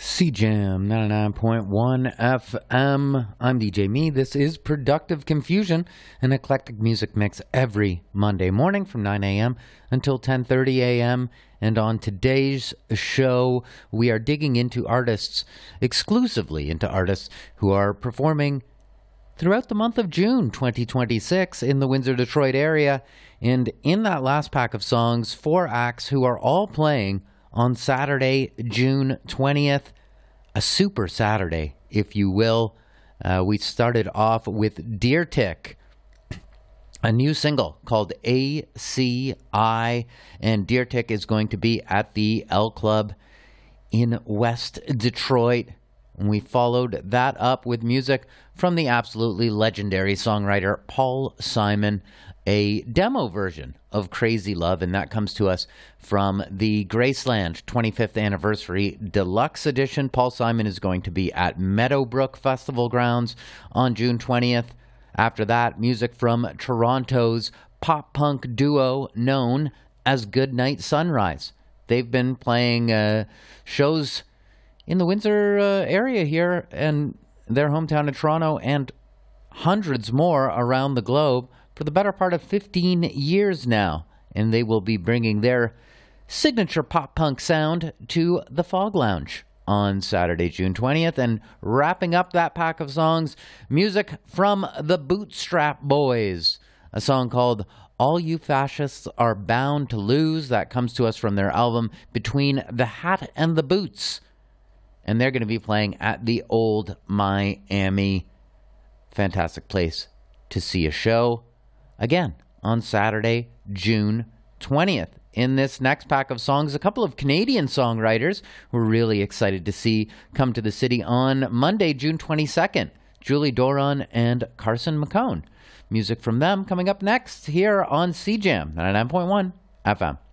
CJAM 99.1 FM. I'm DJ Me. This is Productive Confusion, an eclectic music mix every Monday morning from 9 a.m. until 10:30 a.m. And on today's show, we are digging into artists, exclusively into artists who are performing throughout the month of June 2026 in the Windsor-Detroit area. And in that last pack of songs, 4 acts who are all playing on Saturday, June 20th, a super Saturday, if you will. We started off with Deer Tick, a new single called ACI, and Deer Tick is going to be at the L Club in West Detroit. And we followed that up with music from the absolutely legendary songwriter Paul Simon, a demo version of Crazy Love, and that comes to us from the Graceland 25th Anniversary Deluxe Edition. Paul Simon is going to be at Meadowbrook Festival Grounds on June 20th. After that, music from Toronto's pop-punk duo known as Goodnight Sunrise. They've been playing shows in the Windsor area here and their hometown of Toronto and hundreds more around the globe for the better part of 15 years now. And they will be bringing their signature pop-punk sound to the Fog Lounge on Saturday, June 20th. And wrapping up that pack of songs, music from the Bootstrap Boys, a song called All You Fascists Are Bound to Lose. That comes to us from their album Between the Hat and the Boots. And they're going to be playing at the Old Miami. Fantastic place to see a show. Again, on Saturday, June 20th. In this next pack of songs, a couple of Canadian songwriters we're really excited to see come to the city on Monday, June 22nd. Julie Doron and Carson McCone. Music from them coming up next here on CJAM 99.1 FM.